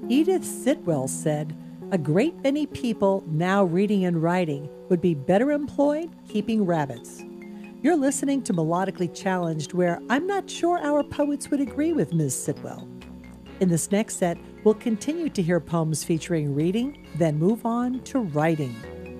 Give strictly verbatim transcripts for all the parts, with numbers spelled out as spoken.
Edith Sitwell said, "A great many people now reading and writing would be better employed keeping rabbits." You're listening to Melodically Challenged, where I'm not sure our poets would agree with Miz Sitwell. In this next set, we'll continue to hear poems featuring reading, then move on to writing.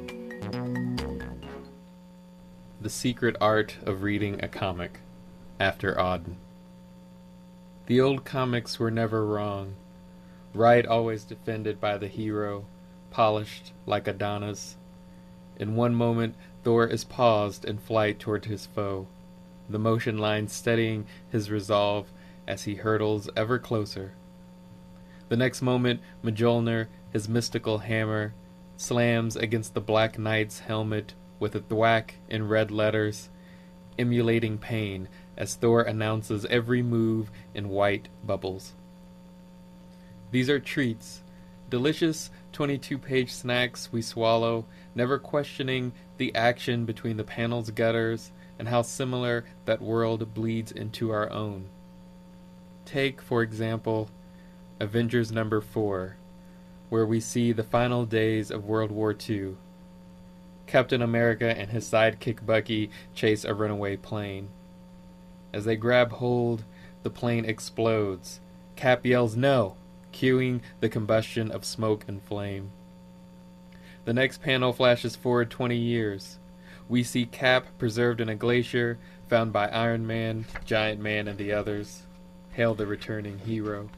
The Secret Art of Reading a Comic, after Auden. The old comics were never wrong. Right always defended by the hero, polished like Adonis. In one moment, Thor is paused in flight toward his foe, the motion line steadying his resolve as he hurtles ever closer. The next moment, Mjolnir, his mystical hammer, slams against the Black Knight's helmet with a thwack in red letters, emulating pain as Thor announces every move in white bubbles. These are treats, delicious twenty-two-page snacks we swallow, never questioning the action between the panel's gutters and how similar that world bleeds into our own. Take, for example, Avengers number four, where we see the final days of World War Two. Captain America and his sidekick Bucky chase a runaway plane. As they grab hold, the plane explodes. Cap yells no, cueing the combustion of smoke and flame. The next panel flashes forward twenty years. We see Cap preserved in a glacier, found by Iron Man, Giant Man, and the others. Hail the returning hero.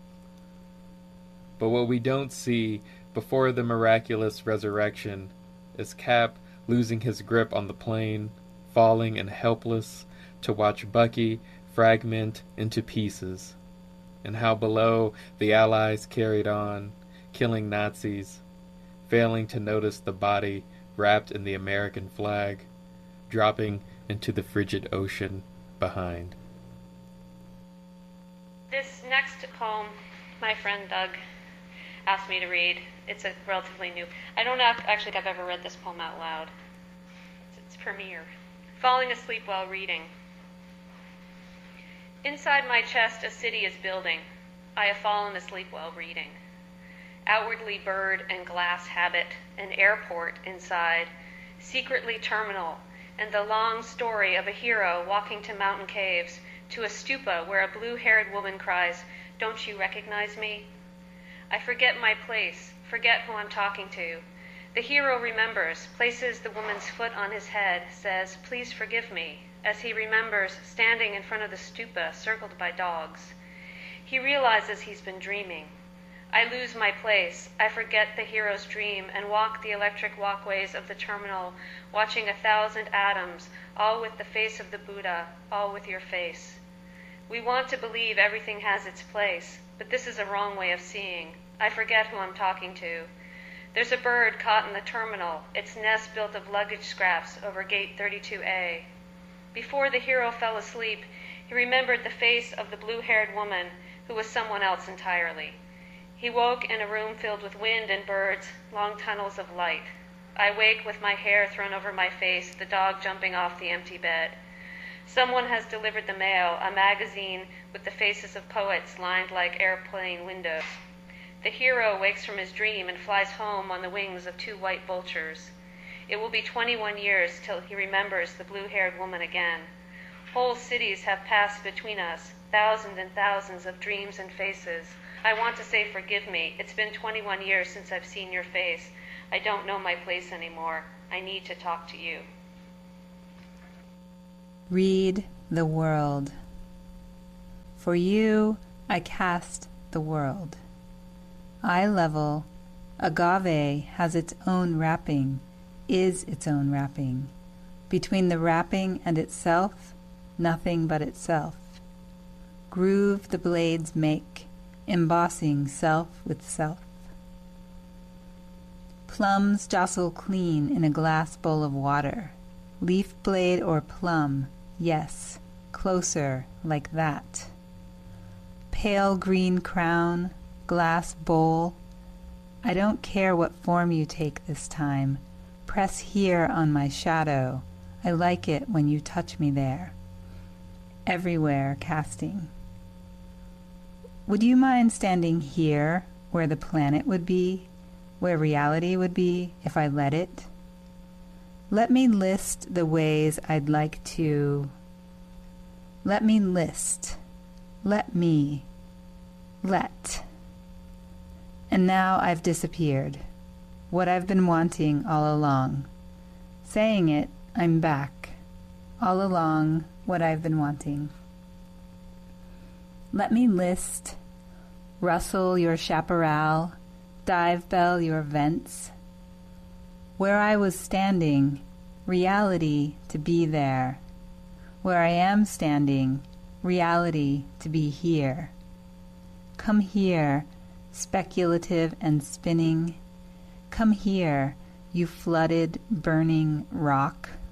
But what we don't see before the miraculous resurrection is Cap losing his grip on the plane, falling and helpless to watch Bucky fragment into pieces, and how below the Allies carried on, killing Nazis, failing to notice the body wrapped in the American flag, dropping into the frigid ocean behind. This next poem, my friend Doug asked me to read. It's a relatively new. I don't actually think I've ever read this poem out loud. It's its premiere. Falling asleep while reading. Inside my chest a city is building. I have fallen asleep while reading. Outwardly bird and glass habit, an airport inside, secretly terminal, and the long story of a hero walking to mountain caves, to a stupa where a blue-haired woman cries, "Don't you recognize me?" I forget my place, forget who I'm talking to. The hero remembers, places the woman's foot on his head, says, "Please forgive me," as he remembers standing in front of the stupa circled by dogs. He realizes he's been dreaming. I lose my place. I forget the hero's dream and walk the electric walkways of the terminal, watching a thousand atoms, all with the face of the Buddha, all with your face. We want to believe everything has its place, but this is a wrong way of seeing. I forget who I'm talking to. There's a bird caught in the terminal, its nest built of luggage scraps over gate thirty-two A. Before the hero fell asleep, he remembered the face of the blue-haired woman who was someone else entirely. He woke in a room filled with wind and birds, long tunnels of light. I wake with my hair thrown over my face, the dog jumping off the empty bed. Someone has delivered the mail, a magazine with the faces of poets lined like airplane windows. The hero wakes from his dream and flies home on the wings of two white vultures. It will be twenty-one years till he remembers the blue-haired woman again. Whole cities have passed between us, thousands and thousands of dreams and faces. I want to say forgive me. It's been twenty-one years since I've seen your face. I don't know my place anymore. I need to talk to you. Read the world. For you, I cast the world. Eye level, agave has its own wrapping, is its own wrapping. Between the wrapping and itself, nothing but itself. Groove the blades make, embossing self with self. Plums jostle clean in a glass bowl of water. Leaf blade or plum, yes, closer like that. Pale green crown, glass bowl. I don't care what form you take this time. Press here on my shadow. I like it when you touch me there. Everywhere casting. Would you mind standing here where the planet would be, where reality would be if I let it. Let me list the ways I'd like to. Let me list. Let me. Let. And now I've disappeared. What I've been wanting all along. Saying it, I'm back. All along, what I've been wanting. Let me list. Rustle your chaparral. Dive bell your vents. Where I was standing, reality to be there. Where I am standing, reality to be here. Come here, speculative and spinning. Come here, you flooded, burning rock.